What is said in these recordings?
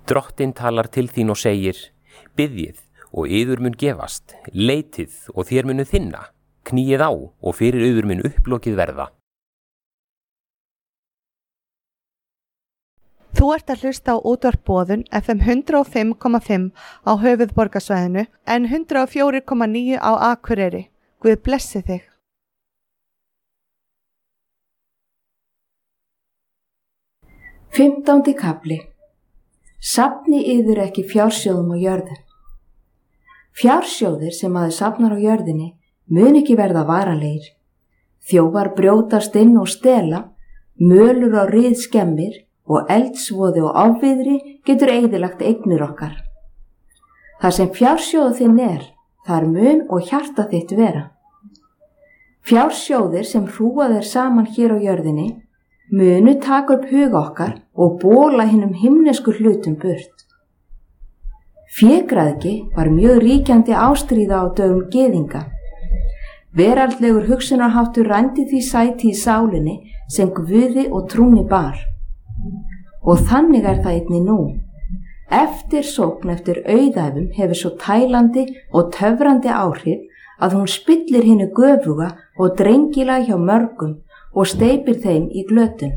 Drottinn talar til þín og segir: Biðjið og yður mun gefast, leitið og þér munu þinna, kníið á og fyrir yður mun upplokið verða. Þú ert að hlusta á útvarp Boðun FM 105,5 á höfuðborgarsvæðinu en 104,9 á Akureyri. Guð blessi þig. Fimmtándi kafli. Safni yður ekki fjársjóðum á jörðu. Fjársjóðir sem maður safnar á jörðinni mun ekki verða varanlegir. Þjófar brjótast inn og stela, mölur á rið skemmir og eldsvoði og ofviðri getur eyðilagt eignir okkar. Það sem fjársjóðu þinn þar mun og hjarta þitt vera. Fjársjóðir sem hrúað saman hér á jörðinni munu taka upp hug okkar og bóla hinum himnesku hlutum burt. Fégræðgi var mjög ríkjandi ástríða á dögum gyðinga. Veraldlegur hugsunarháttur rændi því sæti í sálinni sem Guði og trúni bar. Og þannig það einnig nú. Eftirsókn eftir auðæfum hefur svo tælandi og töfrandi áhrif að hún spillir hinu göfuga og drengilega hjá mörgum og steypir þeim í glötun.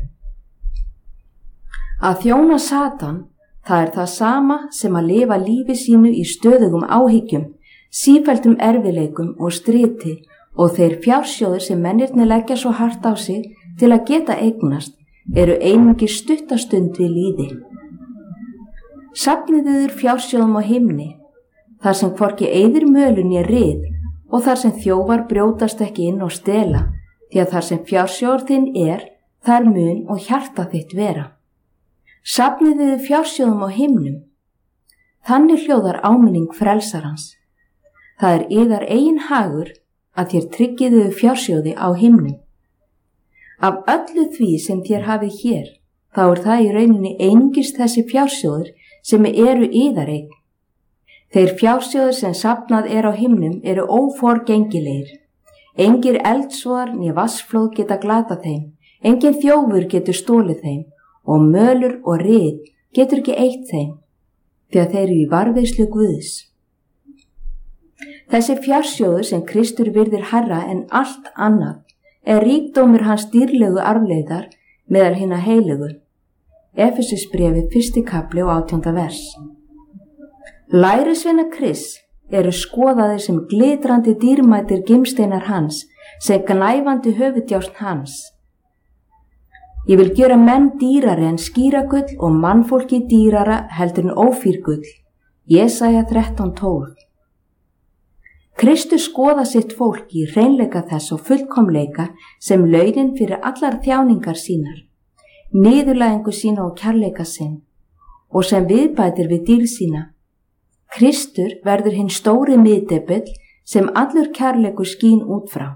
Að þjóna Satan, það það sama sem að lifa lífi sínu í stöðugum áhyggjum, sífelldum erfileikum og striti og þeir fjársjóðir sem mennirnir leggja svo hart á sig til að geta eignast eru einungis stuttastund við líði. Safnið yður fjársjóðum á himni, þar sem hvorki eyðir mölun né rið og þar sem þjófar brjótast ekki inn og stela, því að þar sem fjársjóður þinn þar mun og hjarta þitt vera. Safnið yður fjársjóðum á himnum. Þannig hljóðar áminning frelsarans. Það yðar eigin hagur að þér tryggið yður fjársjóði á himnum. Af öllu því sem þér hafið hér, þá það í rauninni einungis þessi fjársjóður sem eru yðar eign. Þeir fjársjóður sem safnað á himnum eru óforgengilegir. Engir eldsvoðar né vatnsflóð geta glatað þeim, engin þjófur getur stólið þeim og mölur og rið getur ekki eytt þeim, því að þeir eru í varðveislu Guðs. Þessi fjársjóður sem Kristur virðir hærra en allt annað ríkdómur hans dýrlegu arfleiðar meðal hinna heilögu. Efesusbréfið 1. kafli og 18. vers. Lærisveina Krists eru skoðaðir sem glitrandi dýrmætir gimsteinar hans, sem gnæfandi höfuðdjásn hans. Ég vil gera menn dýrari en skíragull og mannfólki dýrara heldur en ófýrgull. Jesaja 13:12. Kristus skoða sitt fólk í hreinleika þess og fullkomleika sem launin fyrir allar þjáningar sínar, niðurlægingu sína og kærleika sinn, og sem viðbætir við dýrð sína. Kristur verður hinn stóri miðdepill sem allur kærleikur skín út frá.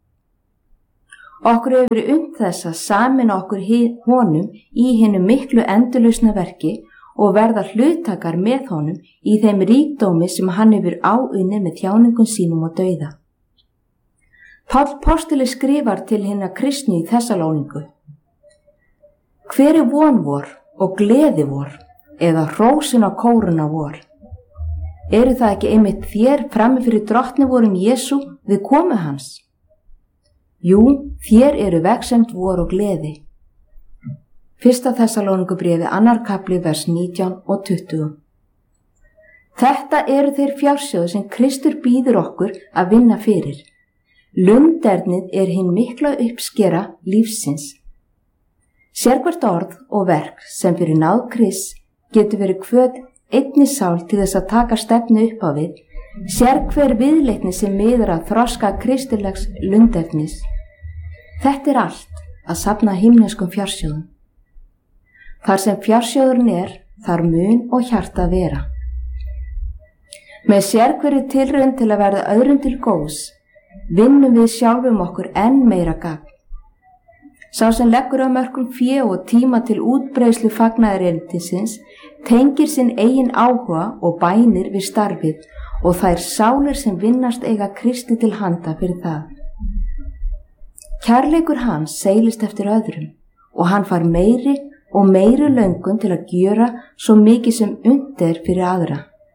Okkur hefur verið þess að sameina okkur honum í hinu miklu endurlausna verki og verða hluttakar með honum í þeim ríkdómi sem hann hefur áunnið með þjáningum sínum og dauða. Páll postuli skrifar til hinna kristnu í Þessalóníku: Hver von vor og gleði vor, eða hrósin á kóruna vor? Eru það ekki einmitt þér frammi fyrir drottni vorum Jesú við komu hans? Jú, þér eru vegsemd vor og gleði. 1. Þessalóníkubréfið 2. kafli vers 19 og 20. Þetta eru þeir fjársjóðir sem Kristur býður okkur að vinna fyrir. Lundernið hinn mikla uppskera lífsins. Sérhvert orð og verk sem fyrir náð Krists getur verið hvöt einni sál til þess að taka stefnu upp á við, sérhver viðleitni sem miðar að þroska kristilegs lundernis. Þetta allt að safna himneskum fjársjóðum. Þar sem fjársjóðurinn þar mun og hjarta vera. Með sérhverju tilraun til að verða öðrum til góðs, vinnum við sjálfum okkur enn meira gagn. Sá sem leggur á mörkum fé og tíma til útbreiðslu fagnaðarerindisins tengir sinn eigin áhuga og bænir við starfið og þær sálir sem vinnast eiga Kristi til handa fyrir það. Kærleikur hans seilist eftir öðrum og hann fær meiri og meiri löngun til að gjöra svo mikið sem unnt er fyrir aðra.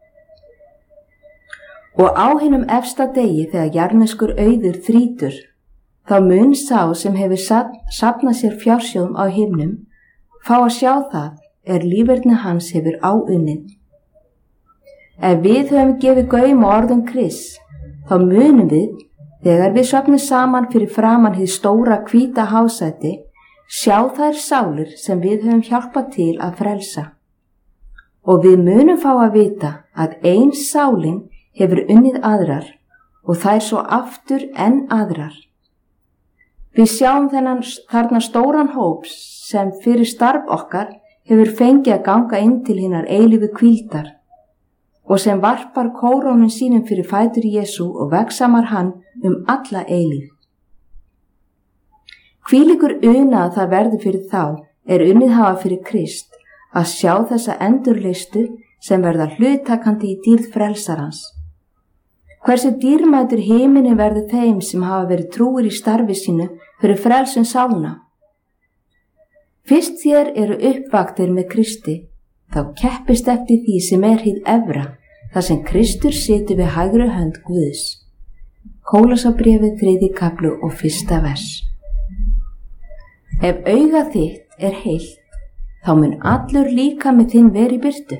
Og á hinum efsta degi þegar jarðneskur auður þrýtur, þá mun sá sem hefur safnað sér fjársjóðum á himnum fá að sjá það líferni hans hefur áunnið. Ef við höfum gefið gaum á orðum Krists, þá munum við, þegar við söfnum saman fyrir framan hið stóra hvíta hásæti, sjá þær sálir sem við höfum hjálpað til að frelsa. Og við munum fá að vita að ein sálin hefur unnið aðrar og þær svo aftur enn aðrar. Við sjáum þarna stóran hóp sem fyrir starf okkar hefur fengið að ganga inn til hinnar eilífu hvíldar og sem varpar kórónum sínum fyrir fætur Jesú og vegsamar hann alla eilíf. Hvílíkur una það verður fyrir þá unnið hafa fyrir Krist að sjá þessa endurleistu sem verða hluttakandi í dýrð frelsarans. Hversu dýrmætur himinn verður þeim sem hafa verið trúir í starfi sínu fyrir frelsun sálna. Fyrst þér eru uppvaktir með Kristi, þá keppist eftir því sem hið efra, þar sem Kristur situr við hægri hönd Guðs. Kólasarbréfið 3. kafli og 1. vers. Ef auga þitt heilt, þá mun allur líkami þinn veri í birtu.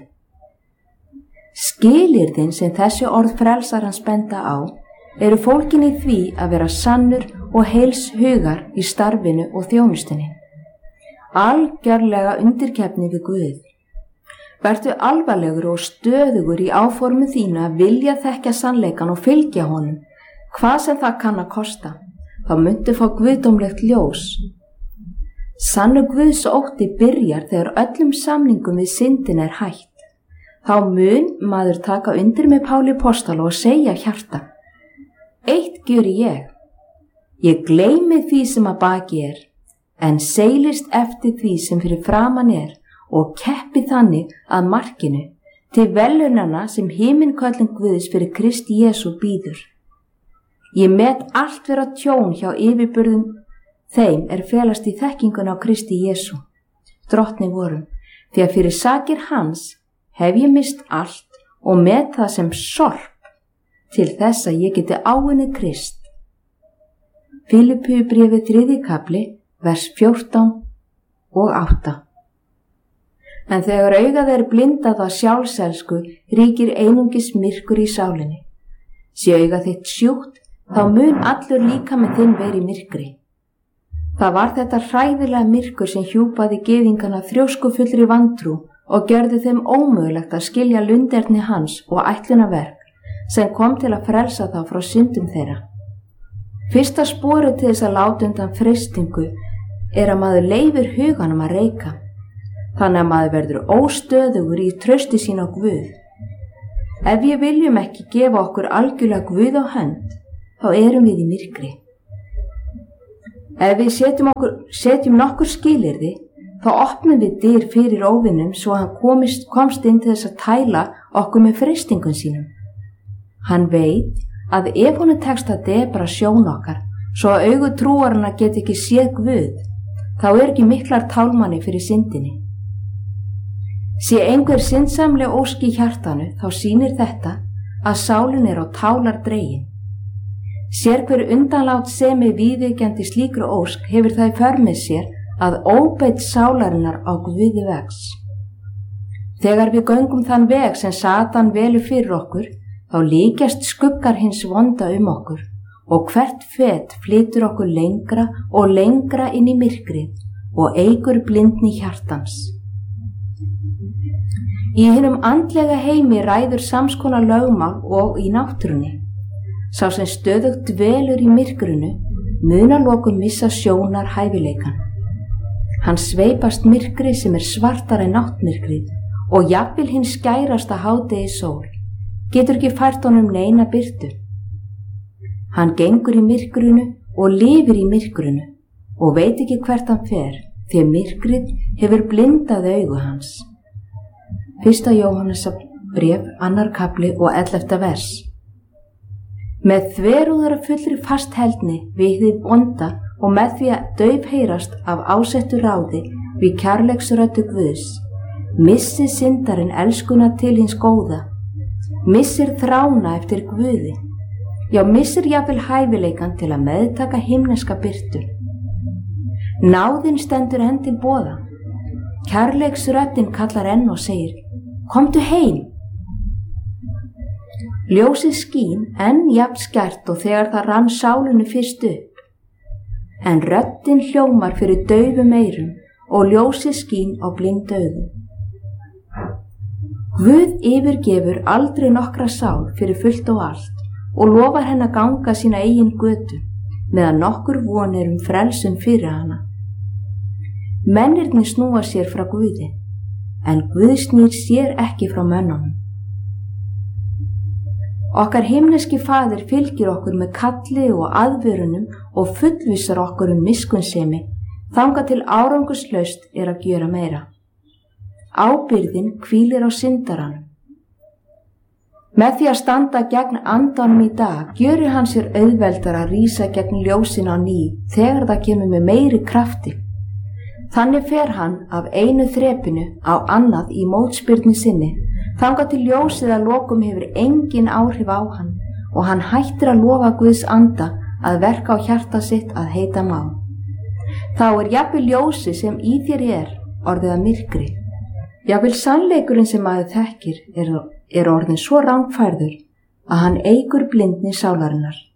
Skilyrðin sem þessi orð frelsarans benda á eru fólkin í því að vera sannur og heils hugar í starfinu og þjónustinni. Algjörlega undirgefni við Guð. Vertu alvarlegur og stöðugur í áformu þínu að vilja þekkja sannleikan og fylgja honum, hvað sem það kann að kosta. Þá muntu fá guðdómlegt ljós. Sannu Guðs ótti byrjar þegar öllum samningum við syndin hætt. Þá mun maður taka undir með Páli apóstola og segja hjarta: Eitt gjöri ég. Ég gleymi því sem að baki en seilist eftir því sem fyrir framan og keppi þannig að markinu til velunana sem himinköllun Guðs fyrir Kristi Jesú býður. Ég met allt vera tjón hjá yfirburðum þeim felast í þekkinguna á Kristi Jesú, drottni vorum, því að fyrir sakir hans hef ég mist allt og met það sem sorp til þess að ég geti áunnið Krist. Filippíubréfið 3. kafli, vers 14 og 8. En þegar augað blindað af sjálfselsku, ríkir einungis myrkur í sálinni. Sé augað þitt sjúkt, þá mun allur líkami þinn veri í myrkri. Það var þetta hræðilega myrkur sem hjúpaði gyðingana þrjóskufullri vantrú og gjörði þeim ómögulegt að skilja lunderni hans og ætlunarverk sem kom til að frelsa þá frá syndum þeirra. Fyrsta sporið til þess að láta undan freistingu að maður leyfir huganum að reika, þannig að maður verður óstöðugur í trausti sín á Guð. Ef við viljum ekki gefa okkur algjörlega Guð á hönd, þá erum við í myrkri. Ef við setjum nokkur skilyrði, þá opnum við dyr fyrir óvinnum svo hann komst inn til þess að tæla okkur með freistingum sínum. Hann veit að ef honum tekst að debra sjón okkar, svo að augu trúarinnar get ekki séð Guð, þá ekki miklar tálmanni fyrir syndinni. Sé einhver syndsamleg ósk í hjartanu, þá sýnir þetta að sálin á tálar dregin. Sér hver undanlát semi viðvíkjandi slíkru ósk hefur það í för með sér að óbeit sálarinnar á Guði vegs. Þegar við göngum þann veg sem Satan velur fyrir okkur, þá líkjast skuggar hins vonda okkur og hvert fet flytur okkur lengra og lengra inn í myrkrið og eykur blindni hjartans. Í hinum andlega heimi ræður samskonar lögmál og í náttúrunni. Sá sem stöðugt dvelur í myrkrinu mun að lokum missa sjónar hæfileikan. Hann sveipast myrkri sem svartara en náttmyrkrið og jafnvel hinn skærasta hádegi sól getur ekki fært honum neina birtu. Hann gengur í myrkrinu og lifir í myrkrinu og veit ekki hvert hann fer því að myrkrið hefur blindað augu hans. 1. Jóhannesarbréf 2. kafli og 11. vers. Með þverúðara fullri fastheldni við hið vonda og með því að daufheyrast af ásettu ráði við kærleiksröddu Guðs, missir syndarinn elskuna til hins góða, missir þrána eftir Guði, já missir jafnvel hæfileikan til að meðtaka himneska birtu. Náðin stendur enn til boða, kærleiksröddin kallar enn og segir, komdu heim. Ljósið skín enn jafn skært og þegar það rann sálinu fyrst upp, en röddin hljómar fyrir daufum eyrum og ljósið skín á blind augum. Guð yfirgefur aldrei nokkra sál fyrir fullt og allt og lofar henn að ganga sína eigin götu meðan nokkur vonir frelsun fyrir hana. Mennirnir snúa sér frá Guði, en Guð snýr sér ekki frá mönnunum. Okkar himneski faðir fylgir okkur með kalli og aðvörunum og fullvissar okkur miskunnsemi þangað til árangurslaust að gera meira. Ábyrgðin hvílir á syndaranum. Með því að standa gegn andanum í dag gjörir hann sér auðveldar að rísa gegn ljósin á ný þegar það kemur með meiri krafti. Þannig fer hann af einu þrepinu á annað í mótspyrnu sinni þangað til ljósið að lokum hefur engin áhrif á hann og hann hættir að lofa Guðs anda að verka á hjarta sitt að heita má. Þá jafnvel ljósið sem í þér orðið að myrkri. Jafnvel sannleikurinn sem maður þekkir orðin svo rangfærður að hann eykur blindni sálarinnar.